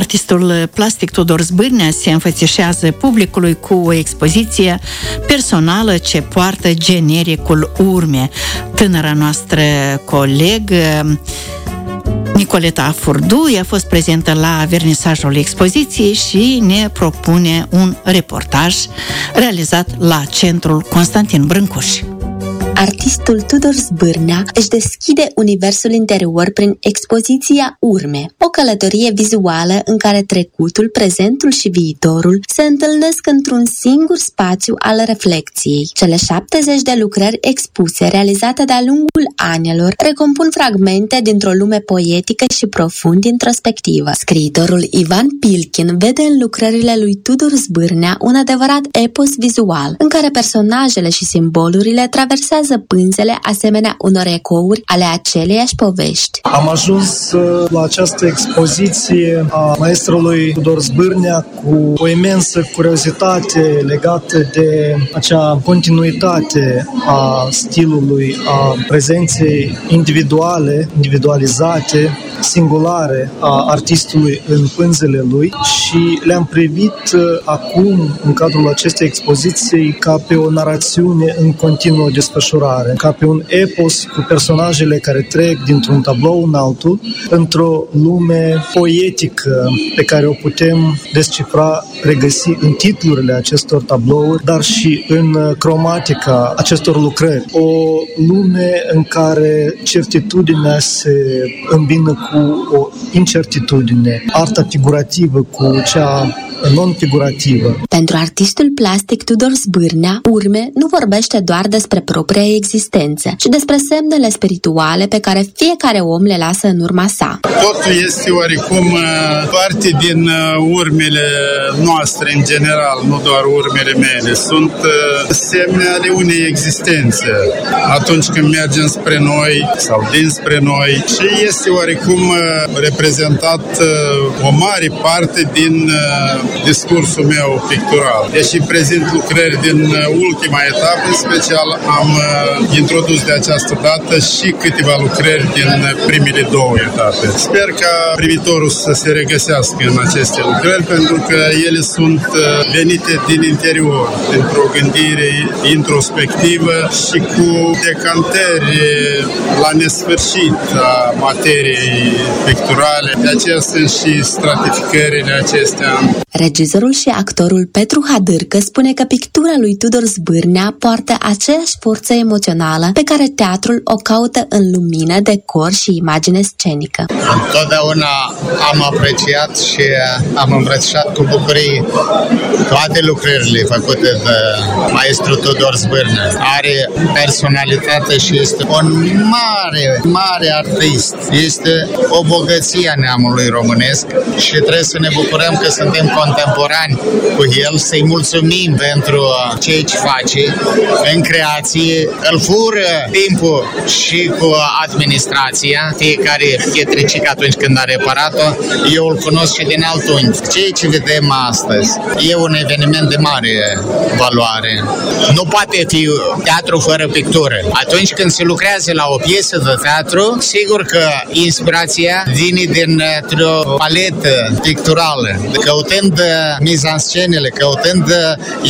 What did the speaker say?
Artistul plastic Tudor Zbârnea se înfățișează publicului cu o expoziție personală ce poartă genericul Urme. Tânăra noastră colegă Nicoleta Furdui a fost prezentă la vernisajul expoziției și ne propune un reportaj realizat la Centrul Constantin Brâncuș. Artistul Tudor Zbârnea își deschide universul interior prin expoziția Urme, o călătorie vizuală în care trecutul, prezentul și viitorul se întâlnesc într-un singur spațiu al reflecției. Cele 70 de lucrări expuse, realizate de-a lungul anilor, recompun fragmente dintr-o lume poetică și profund introspectivă. Scriitorul Ivan Pilkin vede în lucrările lui Tudor Zbârnea un adevărat epos vizual, în care personajele și simbolurile traversează pânzele asemenea unor ecouri ale aceleiași povești. Am ajuns la această expoziție a maestrului Tudor Zbârnea cu o imensă curiozitate legată de acea continuitate a stilului, a prezenței individualizate, singulare a artistului în pânzele lui și le-am privit acum, în cadrul acestei expoziții, ca pe o narațiune în continuă desfășurare, ca pe un epos cu personajele care trec dintr-un tablou în altul, într-o lume poetică pe care o putem descifra, regăsi în titlurile acestor tablouri, dar și în cromatica acestor lucrări. O lume în care certitudinea se îmbină cu o incertitudine, arta figurativă cu cea non-figurativă. Pentru artistul plastic Tudor Zbârnea, Urme nu vorbește doar despre propria existență, ci despre semnele spirituale pe care fiecare om le lasă în urma sa. Totul este oarecum parte din urmele noastre în general, nu doar urmele mele. Sunt semne ale unei existențe atunci când mergem spre noi sau dinspre noi și este oarecum reprezentat o mare parte din discursul meu pictural. Deși prezint lucrări din ultima etapă, în special am introdus de această dată și câteva lucrări din primele două etape. Sper ca privitorul să se regăsească în aceste lucrări, pentru că ele sunt venite din interior, dintr-o gândire introspectivă și cu decantări la nesfârșit a materiei picturale. De aceea sunt și stratificările acestea. Regizorul și actorul Petru Hadârcă spune că pictura lui Tudor Zbârnea poartă aceeași forță emoțională pe care teatrul o caută în lumină, decor și imagine scenică. Întotdeauna am apreciat și am îmbrățișat cu bucurie toate lucrările făcute de maestru Tudor Zbârnea. Are personalitate și este un mare artist. Este o bogăție a neamului românesc și trebuie să ne bucurăm că suntem contemporani cu el, să-i mulțumim pentru ceea ce face în creație. Îl fură timpul și cu administrația, fiecare pietricic atunci când a reparat-o, eu îl cunosc și din alt unghi. Ceea ce vedem astăzi e un eveniment de mare valoare. Nu poate fi teatru fără pictură. Atunci când se lucrează la o piesă de teatru, sigur că inspirația vine dintr-o paletă picturală, căutând mizanscenele, căutând